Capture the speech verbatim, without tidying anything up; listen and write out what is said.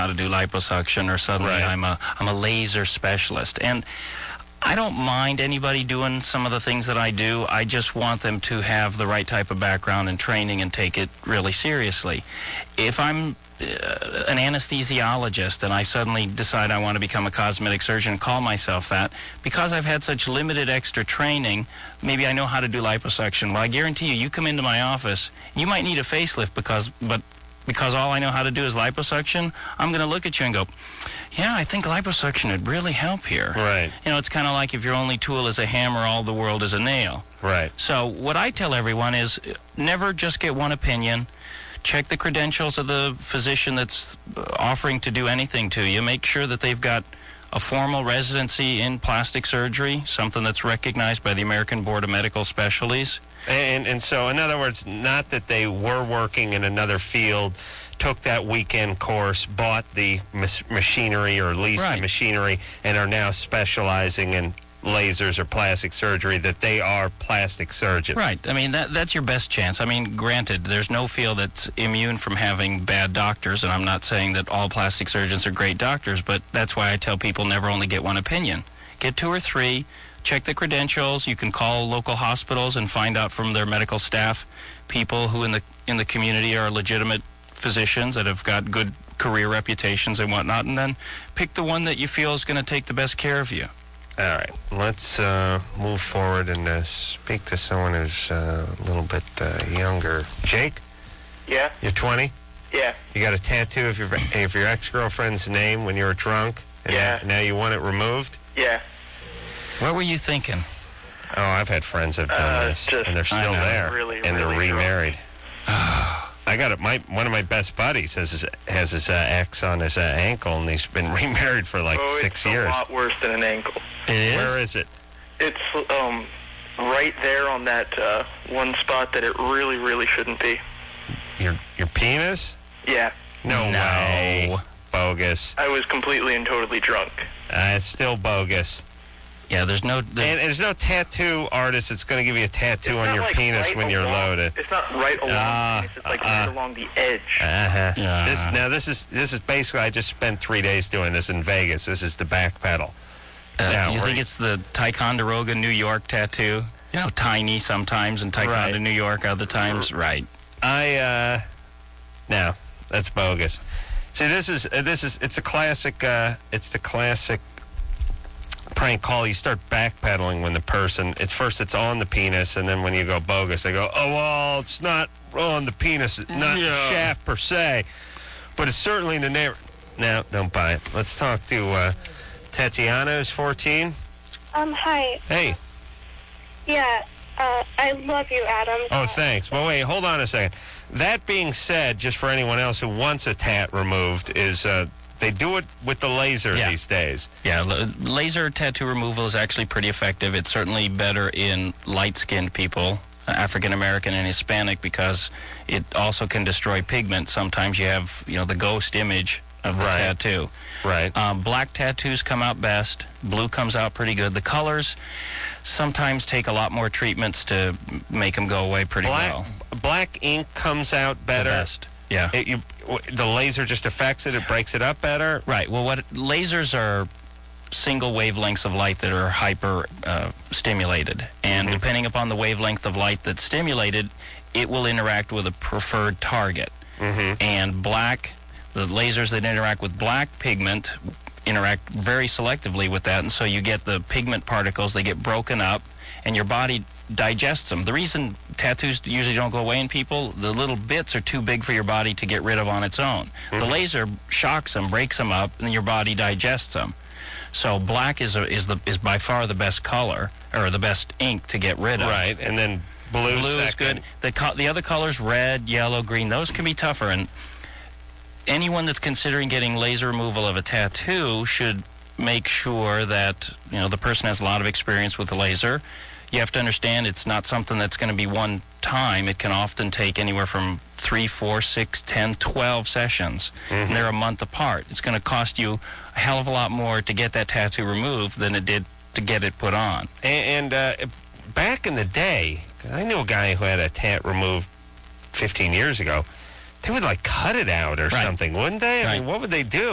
how to do liposuction, or suddenly Right. I'm a I'm a laser specialist. And I don't mind anybody doing some of the things that I do. I just want them to have the right type of background and training and take it really seriously. If I'm uh, an anesthesiologist and I suddenly decide I want to become a cosmetic surgeon and call myself that, because I've had such limited extra training, maybe I know how to do liposuction. Well, I guarantee you, you come into my office, you might need a facelift because, but because all I know how to do is liposuction, I'm going to look at you and go, yeah, I think liposuction would really help here. Right. You know, it's kind of like if your only tool is a hammer, all the world is a nail. Right. So what I tell everyone is never just get one opinion. Check the credentials of the physician that's offering to do anything to you. Make sure that they've got a formal residency in plastic surgery, something that's recognized by the American Board of Medical Specialties. And and so, in other words, not that they were working in another field, took that weekend course, bought the mas- machinery or leased Right. the machinery, and are now specializing in lasers or plastic surgery, that they are plastic surgeons. Right. I mean, that that's your best chance. I mean, granted, there's no field that's immune from having bad doctors, and I'm not saying that all plastic surgeons are great doctors, but that's why I tell people never only get one opinion. Get two or three. Check the credentials. You can call local hospitals and find out from their medical staff people who in the in the community are legitimate physicians that have got good career reputations and whatnot, and then pick the one that you feel is going to take the best care of you. All right, let's uh, move forward and uh, speak to someone who's uh, a little bit uh, younger. Jake, Yeah, you're twenty. yeah, You got a tattoo of your of your ex-girlfriend's name when you were drunk, and Yeah. now, now you want it removed. yeah. What were you thinking? Oh, I've had friends that have done Uh, this, just- and they're I still know. there, Really, and they're really drunk. remarried. I got it. My one of my best buddies has his has his uh, ex on his uh, ankle, and he's been remarried for like oh, six it's years. a lot worse than an ankle. It is? Where is it? It's um right there on that uh, one spot that it really, really shouldn't be. Your your penis? Yeah, No, No. way. Bogus. I was completely and totally drunk. Uh, it's still bogus. Yeah, there's no... there's- And there's no tattoo artist that's going to give you a tattoo It's on not your like penis right when you're along- loaded. It's not right along Ah, the penis, it's like uh, right uh. along the edge. Uh-huh. Yeah. This now this is this is basically I just spent three days doing this in Vegas. This is the back pedal. Uh, Yeah, you right. think it's the Ticonderoga, New York tattoo? You know, tiny sometimes and Ticonderoga, Right. New York other times. Right. I uh no, that's bogus. See, this is uh, this is it's a classic uh it's the classic prank call. You start backpedaling when the person it's first it's on the penis, and then when you go bogus, they go, "Oh, well, it's not on the penis, it's not the Yeah. shaft per se, but it's certainly in the neighbor." No, don't buy it. Let's talk to uh Tatiana, who's fourteen. Um, hi. Hey. Yeah, uh, I love you, Adam. Oh, thanks. Well, wait, hold on a second. That being said, just for anyone else who wants a tat removed, is uh, they do it with the laser Yeah. these days. Yeah, l- laser tattoo removal is actually pretty effective. It's certainly better in light-skinned people, uh, African American and Hispanic, because it also can destroy pigment. Sometimes you have, you know, the ghost image of the Right. tattoo. Right. Um, black tattoos come out best. Blue comes out pretty good. The colors sometimes take a lot more treatments to m- make them go away pretty Black well. black ink comes out The better. best. Yeah. It, you, w- the laser just affects it. It breaks it up better. Right. Well, what lasers are single wavelengths of light that are hyper uh, stimulated, and Mhm. depending upon the wavelength of light that's stimulated, it will interact with a preferred target. Mm-hmm. And black, the lasers that interact with black pigment interact very selectively with that, and so you get the pigment particles. They get broken up, and your body digests them. The reason tattoos usually don't go away in people, the little bits are too big for your body to get rid of on its own. The Mhm. laser shocks them, breaks them up, and your body digests them. So black is a, is the is by far the best color, or the best ink to get rid of. Right. And then blue, Blue is second. good. The co- the other colors, red, yellow, green, those can be tougher. And anyone that's considering getting laser removal of a tattoo should make sure that, you know, the person has a lot of experience with the laser. You have to understand it's not something that's going to be one time. It can often take anywhere from three, four, six, ten, twelve sessions. Mhm. And they're a month apart. It's going to cost you a hell of a lot more to get that tattoo removed than it did to get it put on. And, and uh, back in the day, I knew a guy who had a tat removed fifteen years ago. They would like cut it out or Right. something, wouldn't they? I Right. mean, what would they do?